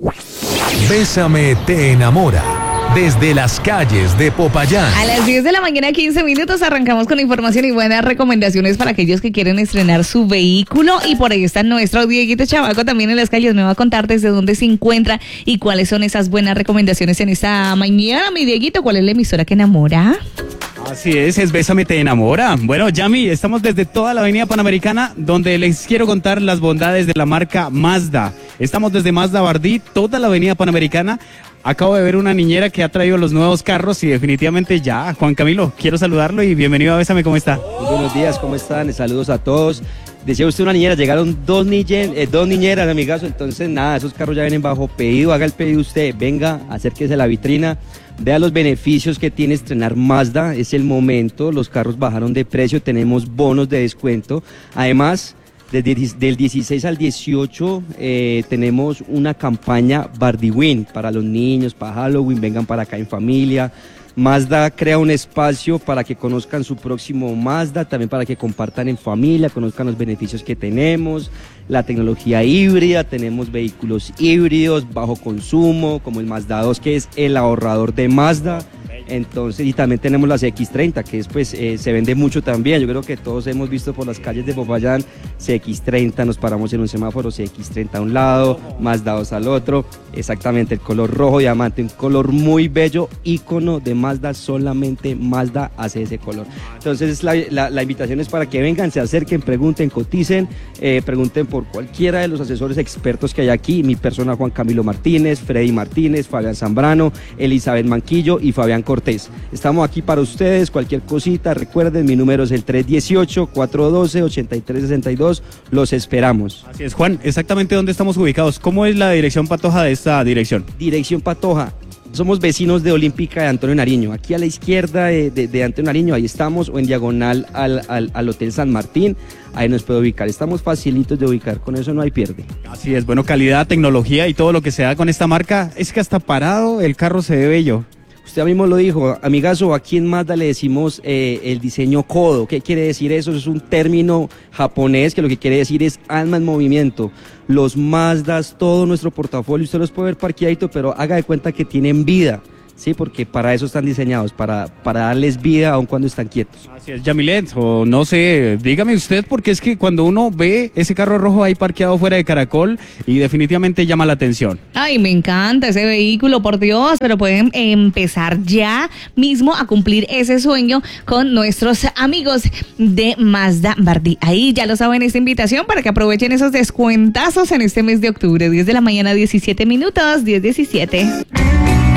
Bésame te enamora. Desde las calles de Popayán. A las 10 de la mañana, 15 minutos, arrancamos con información y buenas recomendaciones para aquellos que quieren estrenar su vehículo. Y por ahí está nuestro Dieguito Chavaco también en las calles. Me va a contar desde dónde se encuentra y cuáles son esas buenas recomendaciones en esta mañana. Mi Dieguito, ¿cuál es la emisora que enamora? Así es Bésame te enamora. Bueno, Yami, estamos desde toda la avenida Panamericana, donde les quiero contar las bondades de la marca Mazda. Estamos desde Mazda Bardí, toda la avenida Panamericana. Acabo de ver una niñera que ha traído los nuevos carros y definitivamente ya, Juan Camilo, quiero saludarlo y bienvenido a Bésame, ¿cómo está? Muy buenos días, ¿cómo están? Saludos a todos. Decía usted una niñera, llegaron dos niñeras, amigazo, entonces nada, esos carros ya vienen bajo pedido, haga el pedido usted, venga, acérquese a la vitrina, vea los beneficios que tiene estrenar Mazda, es el momento, los carros bajaron de precio, tenemos bonos de descuento, además del 16 al 18 tenemos una campaña Bardiwin para los niños, para Halloween, vengan para acá en familia. Mazda crea un espacio para que conozcan su próximo Mazda, también para que compartan en familia, conozcan los beneficios que tenemos, la tecnología híbrida, tenemos vehículos híbridos, bajo consumo, como el Mazda 2 que es el ahorrador de Mazda. Entonces, y también tenemos la CX-30, que es, pues, se vende mucho también. Yo creo que todos hemos visto por las calles de Popayán CX-30, nos paramos en un semáforo, CX-30 a un lado, Mazda 2 al otro, exactamente el color rojo diamante, un color muy bello, ícono de Mazda, solamente Mazda hace ese color. Entonces la invitación es para que vengan, se acerquen, pregunten, coticen, pregunten por cualquiera de los asesores expertos que hay aquí, mi persona Juan Camilo Martínez, Freddy Martínez, Fabián Zambrano, Elizabeth Manquillo y Fabián Cortés. Estamos aquí para ustedes, cualquier cosita, recuerden, mi número es el 318-412-8362, los esperamos. Así es, Juan, exactamente dónde estamos ubicados, ¿cómo es la dirección Patoja de esta dirección? Dirección Patoja, somos vecinos de Olímpica de Antonio Nariño, aquí a la izquierda de Antonio Nariño, ahí estamos, o en diagonal al Hotel San Martín, ahí nos puede ubicar, estamos facilitos de ubicar, con eso no hay pierde. Así es, bueno, calidad, tecnología y todo lo que se da con esta marca, es que hasta parado el carro se ve bello. Usted mismo lo dijo, amigazo, aquí en Mazda le decimos el diseño Kodo. ¿Qué quiere decir eso? Es un término japonés que lo que quiere decir es alma en movimiento. Los Mazdas, todo nuestro portafolio, usted los puede ver parqueadito, pero haga de cuenta que tienen vida. Sí, porque para eso están diseñados, para darles vida aun cuando están quietos. Así es, Yamilet, o no sé, dígame usted, porque es que cuando uno ve ese carro rojo ahí parqueado fuera de Caracol y definitivamente llama la atención. Ay, me encanta ese vehículo, por Dios, pero pueden empezar ya mismo a cumplir ese sueño con nuestros amigos de Mazda Bardí. Ahí ya lo saben, esta invitación para que aprovechen esos descuentazos en este mes de octubre, 10 de la mañana, 17 minutos, 10:17.